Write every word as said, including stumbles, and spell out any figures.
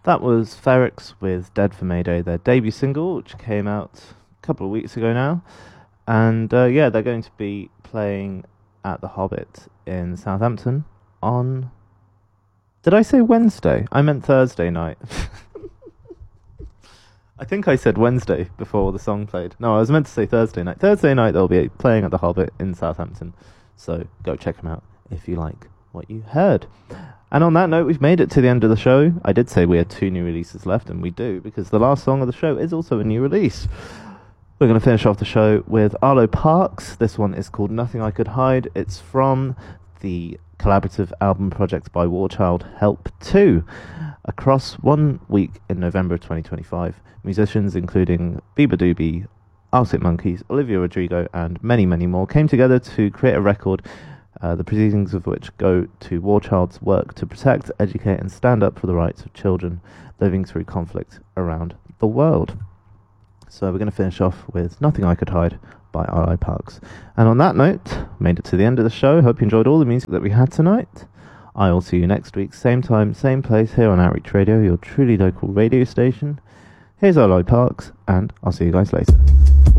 That was Ferrex with Dead for Mayday, their debut single, which came out a couple of weeks ago now. And uh, yeah, they're going to be playing at the Hobbit in Southampton on... Did I say Wednesday? I meant Thursday night. I think I said Wednesday before the song played. No, I was meant to say Thursday night. Thursday night they'll be playing at the Hobbit in Southampton. So go check them out if you like what you heard. And on that note, we've made it to the end of the show. I did say we had two new releases left, and we do, because the last song of the show is also a new release. We're going to finish off the show with Arlo Parks. This one is called Nothing I Could Hide. It's from the collaborative album project by Warchild, Help two. Across one week in November of twenty twenty-five, musicians including Bieber Doobie, Arctic Monkeys, Olivia Rodrigo, and many, many more came together to create a record, Uh, the proceedings of which go to Warchild's work to protect, educate and stand up for the rights of children living through conflict around the world. So we're going to finish off with Nothing I Could Hide by Arlo Parks. And on that note, made it to the end of the show. Hope you enjoyed all the music that we had tonight. I will see you next week, same time, same place, here on Outreach Radio, your truly local radio station. Here's Arlo Parks, and I'll see you guys later.